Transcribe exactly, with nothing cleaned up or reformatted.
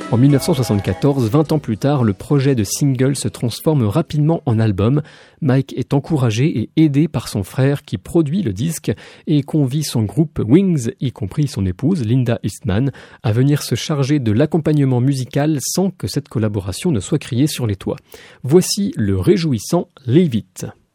En dix-neuf cent soixante-quatorze, vingt ans plus tard, le projet de single se transforme rapidement en album. Mike est encouragé et aidé par son frère qui produit le disque et convie son groupe Wings, y compris son épouse Linda Eastman, à venir se charger de l'accompagnement musical sans que cette collaboration ne soit criée sur les toits. Voici le réjouissant Leave It.